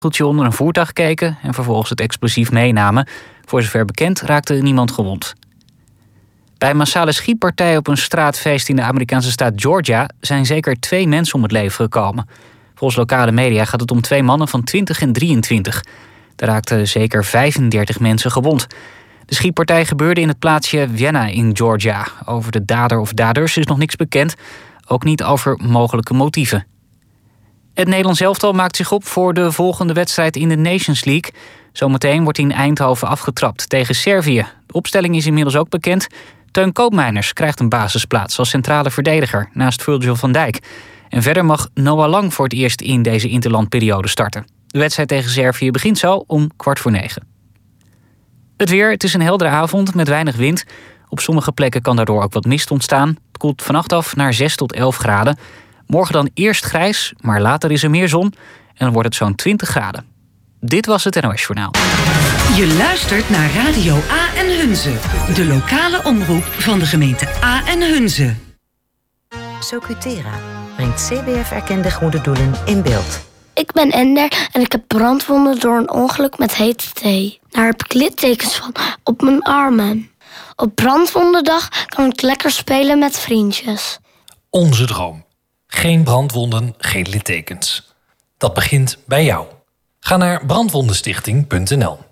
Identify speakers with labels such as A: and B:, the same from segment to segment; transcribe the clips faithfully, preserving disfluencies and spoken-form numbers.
A: Vogeltje onder een voertuig keken en vervolgens het explosief meenamen. Voor zover bekend raakte niemand gewond. Bij een massale schietpartij op een straatfeest in de Amerikaanse staat Georgia zijn zeker twee mensen om het leven gekomen. Volgens lokale media gaat het om twee mannen van twintig en drieëntwintig. Er raakten zeker vijfendertig mensen gewond. De schietpartij gebeurde in het plaatsje Vienna in Georgia. Over de dader of daders is nog niks bekend, ook niet over mogelijke motieven. Het Nederlands elftal maakt zich op voor de volgende wedstrijd in de Nations League. Zometeen wordt in Eindhoven afgetrapt tegen Servië. De opstelling is inmiddels ook bekend. Teun Koopmeiners krijgt een basisplaats als centrale verdediger naast Virgil van Dijk. En verder mag Noah Lang voor het eerst in deze interlandperiode starten. De wedstrijd tegen Servië begint zo om kwart voor negen. Het weer, het is een heldere avond met weinig wind. Op sommige plekken kan daardoor ook wat mist ontstaan. Het koelt vannacht af naar zes tot elf graden. Morgen dan eerst grijs, maar later is er meer zon en dan wordt het zo'n twintig graden. Dit was het N O S Journaal.
B: Je luistert naar Radio A en Hunze, de lokale omroep van de gemeente A en Hunze.
C: Socutera brengt C B F-erkende goede doelen in beeld.
D: Ik ben Ender en ik heb brandwonden door een ongeluk met hete thee. Daar heb ik littekens van op mijn armen. Op brandwondendag kan ik lekker spelen met vriendjes.
E: Onze droom. Geen brandwonden, geen littekens. Dat begint bij jou. Ga naar brandwondenstichting punt n l.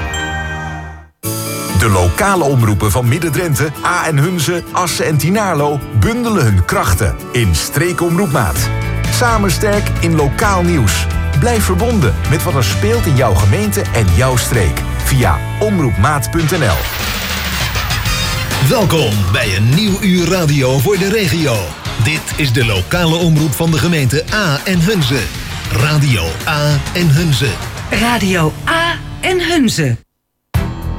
F: De lokale omroepen van Midden-Drenthe, A en Hunze, Assen en Tynaarlo bundelen hun krachten in Streekomroepmaat. Samen sterk in lokaal nieuws. Blijf verbonden met wat er speelt in jouw gemeente en jouw streek via omroepmaat punt n l.
G: Welkom bij een nieuw uur radio voor de regio. Dit is de lokale omroep van de gemeente A en Hunze. Radio A en Hunze.
B: Radio A en Hunze.